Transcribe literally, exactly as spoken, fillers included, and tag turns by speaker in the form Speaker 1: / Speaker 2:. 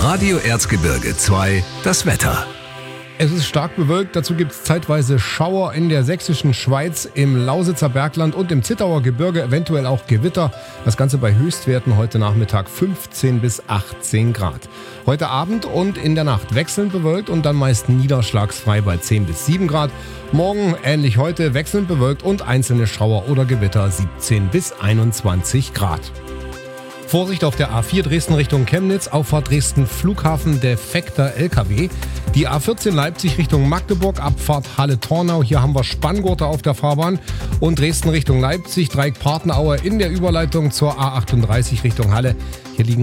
Speaker 1: Radio Erzgebirge zwei, das Wetter.
Speaker 2: Es ist stark bewölkt, dazu gibt es zeitweise Schauer in der sächsischen Schweiz, im Lausitzer Bergland und im Zittauer Gebirge, eventuell auch Gewitter. Das Ganze bei Höchstwerten heute Nachmittag fünfzehn bis achtzehn Grad. Heute Abend und in der Nacht wechselnd bewölkt und dann meist niederschlagsfrei bei zehn bis sieben Grad. Morgen ähnlich heute wechselnd bewölkt und einzelne Schauer oder Gewitter siebzehn bis einundzwanzig Grad. Vorsicht auf der A vier Dresden Richtung Chemnitz, Auffahrt Dresden Flughafen, defekter L K W. Die A vierzehn Leipzig Richtung Magdeburg, Abfahrt Halle-Tornau, hier haben wir Spanngurte auf der Fahrbahn. Und Dresden Richtung Leipzig, Dreieck Partnerauer in der Überleitung zur A achtunddreißig Richtung Halle. Hier liegen